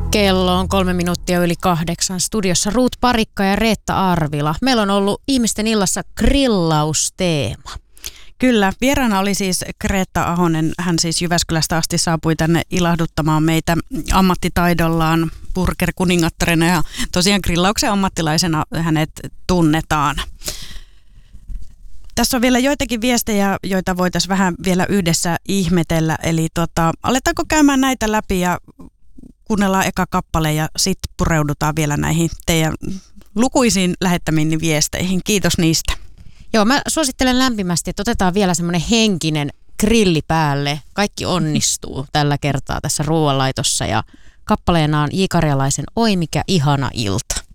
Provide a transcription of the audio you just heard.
Kello on 3:03. Studiossa Ruut Parikka ja Reetta Arvila. Meillä on ollut ihmisten illassa grillausteema. Kyllä, vieraana oli siis Kreetta Ahonen. Hän siis Jyväskylästä asti saapui tänne ilahduttamaan meitä ammattitaidollaan burger-kuningattarena ja tosiaan grillauksen ammattilaisena hänet tunnetaan. Tässä on vielä joitakin viestejä, joita voitaisiin vähän vielä yhdessä ihmetellä. Eli aletaanko käymään näitä läpi ja kuunnellaan eka kappale ja sitten pureudutaan vielä näihin teidän lukuisiin lähettämiin viesteihin. Kiitos niistä. Joo, mä suosittelen lämpimästi, että otetaan vielä semmoinen henkinen grilli päälle. Kaikki onnistuu tällä kertaa tässä ruoanlaitossa ja kappaleena on J. Karjalaisen Oi mikä ihana ilta.